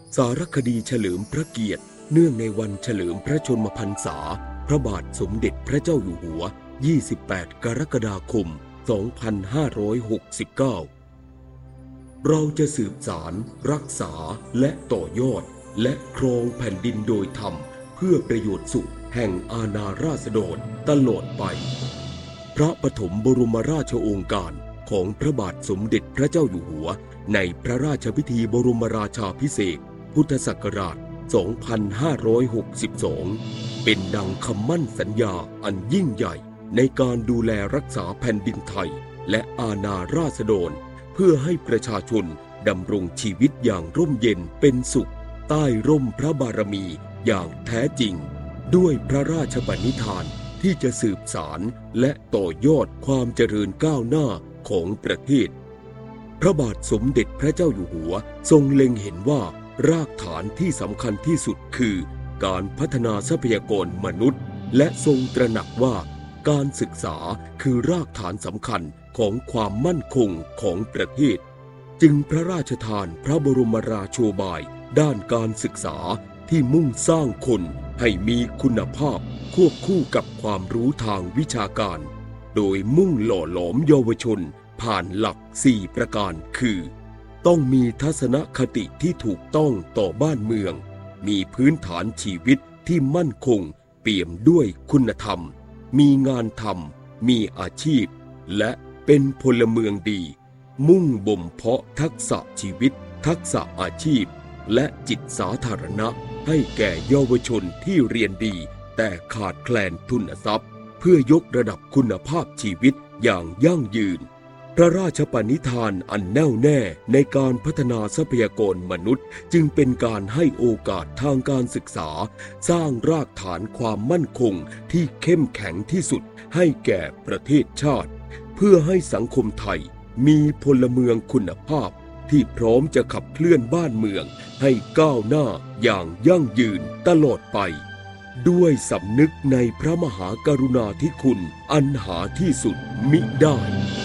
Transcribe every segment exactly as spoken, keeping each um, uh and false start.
สารคดีเฉลิมพระเกียรติเนื่องในวันเฉลิมพระชนมพรรษาพระบาทสมเด็จพระเจ้าอยู่หัวยี่สิบแปดกรกฎาคมสองพันห้าร้อยหกสิบเก้าเราจะสืบสารรักษาและต่อยอดและครองแผ่นดินโดยธรรมเพื่อประโยชน์สุขแห่งอาณาราษฎรตลอดไปพระปฐมบรมราชโองการของพระบาทสมเด็จพระเจ้าอยู่หัวในพระราชพิธีบรมราชาภิเษกพุทธศักราชสองพันห้าร้อยหกสิบสองเป็นดังคำมั่นสัญญาอันยิ่งใหญ่ในการดูแลรักษาแผ่นดินไทยและอาณาราษฎรเพื่อให้ประชาชนดำรงชีวิตอย่างร่มเย็นเป็นสุขใต้ร่มพระบารมีอย่างแท้จริงด้วยพระราชปณิธานที่จะสืบสารและต่อยอดความเจริญก้าวหน้าของประเทศพระบาทสมเด็จพระเจ้าอยู่หัวทรงเล็งเห็นว่ารากฐานที่สำคัญที่สุดคือการพัฒนาทรัพยากรมนุษย์และทรงตระหนักว่าการศึกษาคือรากฐานสำคัญของความมั่นคงของประเทศจึงพระราชทานพระบรมราโชบายด้านการศึกษาที่มุ่งสร้างคนให้มีคุณภาพควบคู่กับความรู้ทางวิชาการโดยมุ่งหล่อหลอมเยาวชนผ่านหลักสี่ประการคือต้องมีทัศนคติที่ถูกต้องต่อบ้านเมืองมีพื้นฐานชีวิตที่มั่นคงเปี่ยมด้วยคุณธรรมมีงานทำมีอาชีพและเป็นพลเมืองดีมุ่งบ่มเพาะทักษะชีวิตทักษะอาชีพและจิตสาธารณะให้แก่เยาวชนที่เรียนดีแต่ขาดแคลนทุนทรัพย์เพื่อยกระดับคุณภาพชีวิตอย่างยั่งยืนพระราชปณิธานอันแน่วแน่ในการพัฒนาทรัพยากรมนุษย์จึงเป็นการให้โอกาสทางการศึกษาสร้างรากฐานความมั่นคงที่เข้มแข็งที่สุดให้แก่ประเทศชาติเพื่อให้สังคมไทยมีพลเมืองคุณภาพที่พร้อมจะขับเคลื่อนบ้านเมืองให้ก้าวหน้าอย่างยั่งยืนตลอดไปด้วยสำนึกในพระมหากรุณาธิคุณอันหาที่สุดมิได้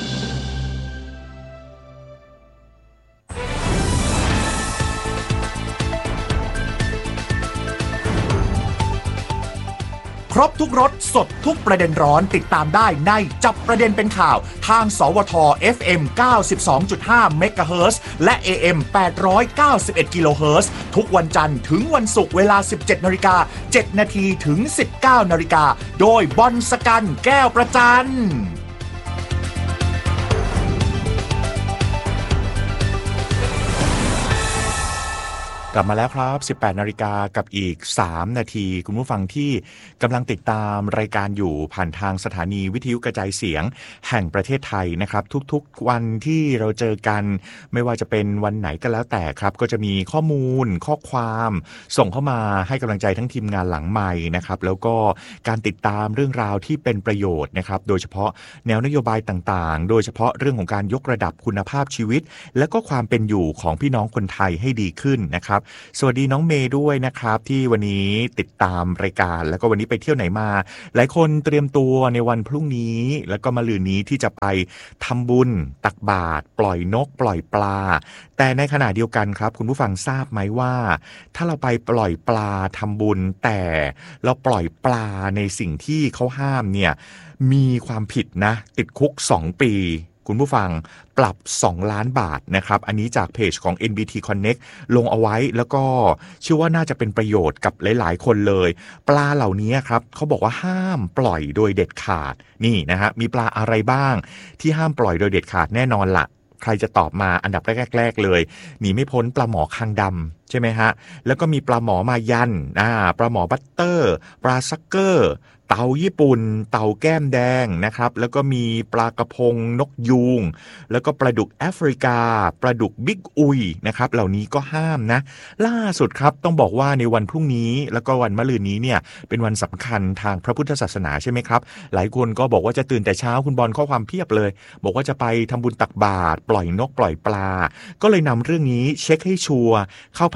ครบทุกรสสดทุกประเด็นร้อนติดตามได้ในจับประเด็นเป็นข่าวทางสวท เอฟ เอ็ม เก้าสิบสองจุดห้า เมกะเฮิรตซ์และ เอ เอ็ม แปดร้อยเก้าสิบเอ็ด กิโลเฮิรตซ์ทุกวันจันทร์ถึงวันศุกร์เวลา สิบเจ็ดนาฬิกาเจ็ดนาทีถึง สิบเก้านาฬิกาโดยบอลสกันแก้วประจันกลับมาแล้วครับ สิบแปดนาฬิกากับอีกสามนาทีคุณผู้ฟังที่กำลังติดตามรายการอยู่ผ่านทางสถานีวิทยุกระจายเสียงแห่งประเทศไทยนะครับทุกๆวันที่เราเจอกันไม่ว่าจะเป็นวันไหนก็แล้วแต่ครับก็จะมีข้อมูลข้อความส่งเข้ามาให้กำลังใจทั้งทีมงานหลังไมค์นะครับแล้วก็การติดตามเรื่องราวที่เป็นประโยชน์นะครับโดยเฉพาะแนวนโยบายต่างๆโดยเฉพาะเรื่องของการยกระดับคุณภาพชีวิตและก็ความเป็นอยู่ของพี่น้องคนไทยให้ดีขึ้นนะครับสวัสดีน้องเมย์ด้วยนะครับที่วันนี้ติดตามรายการแล้วก็วันนี้ไปเที่ยวไหนมาหลายคนเตรียมตัวในวันพรุ่งนี้แล้วก็มะรืนนี้ที่จะไปทำบุญตักบาตรปล่อยนกปล่อยปลาแต่ในขณะเดียวกันครับคุณผู้ฟังทราบไหมว่าถ้าเราไปปล่อยปลาทำบุญแต่เราปล่อยปลาในสิ่งที่เขาห้ามเนี่ยมีความผิดนะติดคุกสองปีคุณผู้ฟังปรับสองล้านบาทนะครับอันนี้จากเพจของ เอ็น บี ที Connect ลงเอาไว้แล้วก็เชื่อว่าน่าจะเป็นประโยชน์กับหลายๆคนเลยปลาเหล่านี้ครับเขาบอกว่าห้ามปล่อยโดยเด็ดขาดนี่นะฮะมีปลาอะไรบ้างที่ห้ามปล่อยโดยเด็ดขาดแน่นอนละใครจะตอบมาอันดับแรกๆเลยหนีไม่พ้นปลาหมอคางดำใช่ไหมฮะแล้วก็มีปลาหมอมายันอ่าปลาหมอบัตเตอร์ปลาซักเกอร์เต่าญี่ปุ่นเต่าแก้มแดงนะครับแล้วก็มีปลากระพงนกยูงแล้วก็ปลาดุกแอฟริกาปลาดุกบิ๊กอุยนะครับเหล่านี้ก็ห้ามนะล่าสุดครับต้องบอกว่าในวันพรุ่งนี้แล้วก็วันมะรืนนี้เนี่ยเป็นวันสำคัญทางพระพุทธศาสนาใช่ไหมครับหลายคนก็บอกว่าจะตื่นแต่เช้าคุณบอลข้อความเพียบเลยบอกว่าจะไปทำบุญตักบาตรปล่อยนกปล่อยปลาก็เลยนำเรื่องนี้เช็คให้ชัวร์เข้าพรร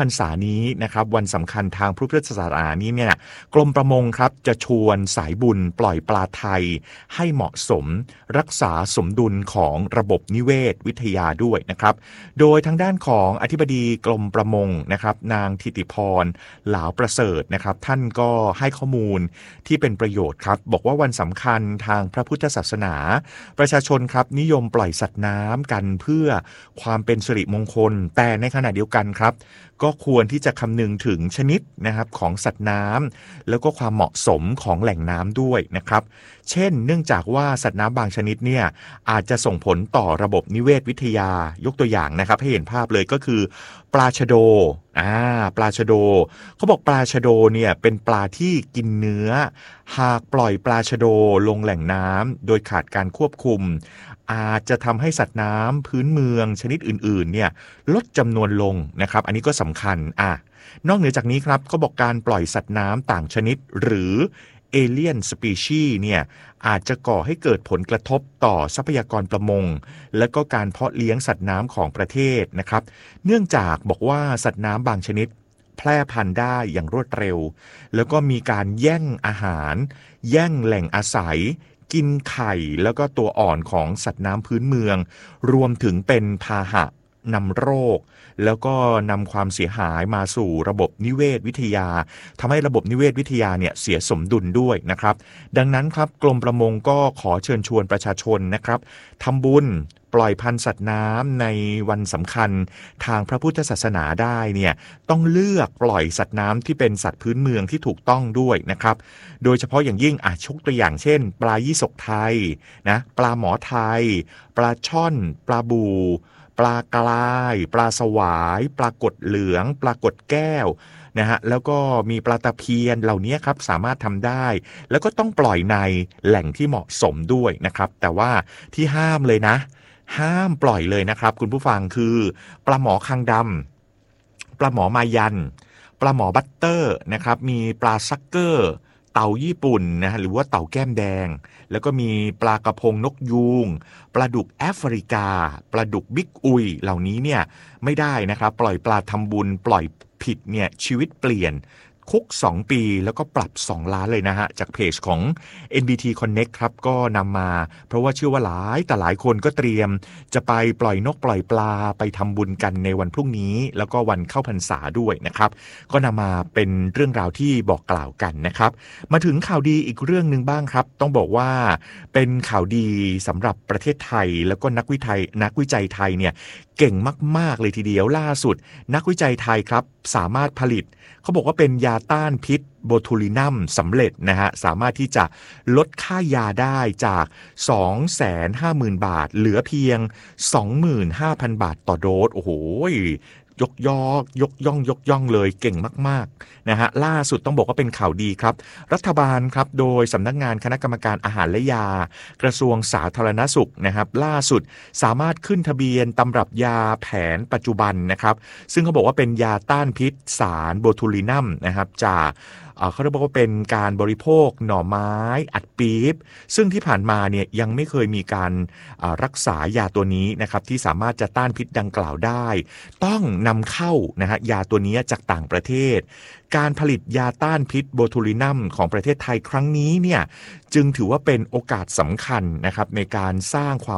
รษานี้นะครับวันสำคัญทางพุทธศาสนานี้เนี่ยกรมประมงครับจะชวนสายบุญปล่อยปลาไทยให้เหมาะสมรักษาสมดุลของระบบนิเวศวิทยาด้วยนะครับโดยทางด้านของอธิบดีกรมประมงนะครับนางธิติพรหลาวประเสริฐนะครับท่านก็ให้ข้อมูลที่เป็นประโยชน์ครับบอกว่าวันสำคัญทางพระพุทธศาสนาประชาชนครับนิยมปล่อยสัตว์น้ำกันเพื่อความเป็นสิริมงคลแต่ในขณะเดียวกันครับก็ควรที่จะคำนึงถึงชนิดนะครับของสัตว์น้ำแล้วก็ความเหมาะสมของแหล่งน้ำด้วยนะครับเช่นเนื่องจากว่าสัตว์น้ำบางชนิดเนี่ยอาจจะส่งผลต่อระบบนิเวศวิทยายกตัวอย่างนะครับให้เห็นภาพเลยก็คือปลาชะโดอ่าปลาชะโดเขาบอกปลาชะโดเนี่ยเป็นปลาที่กินเนื้อหากปล่อยปลาชะโดลงแหล่งน้ำโดยขาดการควบคุมอาจจะทำให้สัตว์น้ำพื้นเมืองชนิดอื่นๆเนี่ยลดจำนวนลงนะครับอันนี้ก็สำคัญอ่ะนอกเหนือจากนี้ครับเขาบอกการปล่อยสัตว์น้ำต่างชนิดหรือเอเลียนสปีชีส์เนี่ยอาจจะก่อให้เกิดผลกระทบต่อทรัพยากรประมงและก็การเพาะเลี้ยงสัตว์น้ำของประเทศนะครับเนื่องจากบอกว่าสัตว์น้ำบางชนิดแพร่พันธุ์ได้อย่างรวดเร็วแล้วก็มีการแย่งอาหารแย่งแหล่งอาศัยกินไข่แล้วก็ตัวอ่อนของสัตว์น้ำพื้นเมืองรวมถึงเป็นพาหะนำโรคแล้วก็นำความเสียหายมาสู่ระบบนิเวศวิทยาทำให้ระบบนิเวศวิทยาเนี่ยเสียสมดุลด้วยนะครับดังนั้นครับกรมประมงก็ขอเชิญชวนประชาชนนะครับทำบุญปล่อยพันธุ์สัตว์น้ำในวันสำคัญทางพระพุทธศาสนาได้เนี่ยต้องเลือกปล่อยสัตว์น้ำที่เป็นสัตว์พื้นเมืองที่ถูกต้องด้วยนะครับโดยเฉพาะอย่างยิ่งอาจชกตัวอย่างเช่นปลายี่สกไทยนะปลาหมอไทยปลาช่อนปลาบูปลากรายปลาสวายปลากดเหลืองปลากดแก้วนะฮะแล้วก็มีปลาตะเพียนเหล่านี้ครับสามารถทำได้แล้วก็ต้องปล่อยในแหล่งที่เหมาะสมด้วยนะครับแต่ว่าที่ห้ามเลยนะห้ามปล่อยเลยนะครับคุณผู้ฟังคือปลาหมอคางดำปลาหมอมายันปลาหมอบัตเตอร์นะครับมีปลาซักเกอร์เต่าญี่ปุ่นนะฮะหรือว่าเต่าแก้มแดงแล้วก็มีปลากระพงนกยูงปลาดุกแอฟริกาปลาดุกบิ๊กอุยเหล่านี้เนี่ยไม่ได้นะครับปล่อยปลาทำบุญปล่อยผิดเนี่ยชีวิตเปลี่ยนคุกสองปีแล้วก็ปรับสองล้านเลยนะฮะจากเพจของ เอ็น บี ที Connect ครับก็นำมาเพราะว่าเชื่อว่าหลายแต่หลายคนก็เตรียมจะไปปล่อยนกปล่อยปลาไปทำบุญกันในวันพรุ่งนี้แล้วก็วันเข้าพรรษาด้วยนะครับก็นำมาเป็นเรื่องราวที่บอกกล่าวกันนะครับมาถึงข่าวดีอีกเรื่องนึงบ้างครับต้องบอกว่าเป็นข่าวดีสำหรับประเทศไทยแล้วก็นักวิจัยนักวิจัยไทยเนี่ยเก่งมากๆเลยทีเดียวล่าสุดนักวิจัยไทยครับสามารถผลิตเขาบอกว่าเป็นยาต้านพิษโบทูลินัมสำเร็จนะฮะสามารถที่จะลดค่ายาได้จาก สองแสนห้าหมื่น บาทเหลือเพียง สองหมื่นห้าพัน บาทต่อโดสโอ้โหยกยอกยกย่องยกย่องเลยเก่งมากๆนะฮะล่าสุดต้องบอกว่าเป็นข่าวดีครับรัฐบาลครับโดยสำนักงานคณะกรรมการอาหารและยากระทรวงสาธารณสุขนะครับล่าสุดสามารถขึ้นทะเบียนตำรับยาแผนปัจจุบันนะครับซึ่งเขาบอกว่าเป็นยาต้านพิษสารโบทูลินัมนะครับจากเขาเรียกว่าเป็นการบริโภคหน่อไม้อัดปี๊บซึ่งที่ผ่านมาเนี่ยยังไม่เคยมีการรักษายาตัวนี้นะครับที่สามารถจะต้านพิษดังกล่าวได้ต้องนำเข้านะฮะยาตัวนี้จากต่างประเทศการผลิตยาต้านพิษโบทูลินัมของประเทศไทยครั้งนี้เนี่ยจึงถือว่าเป็นโอกาสสำคัญนะครับในการสร้างความ